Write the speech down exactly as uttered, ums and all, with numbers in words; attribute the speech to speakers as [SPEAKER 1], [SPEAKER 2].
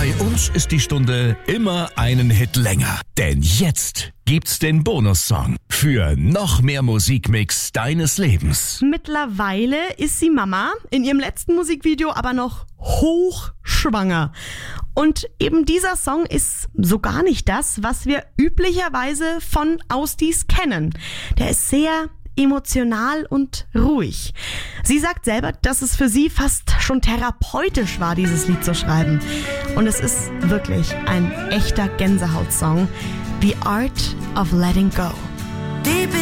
[SPEAKER 1] Bei uns ist die Stunde immer einen Hit länger. Denn jetzt gibt's den Bonussong für noch mehr Musikmix deines Lebens.
[SPEAKER 2] Mittlerweile ist sie Mama, in ihrem letzten Musikvideo aber noch hochschwanger. Und eben dieser Song ist so gar nicht das, was wir üblicherweise von Austis kennen. Der ist sehr emotional und ruhig. Sie sagt selber, dass es für sie fast schon therapeutisch war, dieses Lied zu schreiben. Und es ist wirklich ein echter Gänsehautsong. The Art of Letting Go.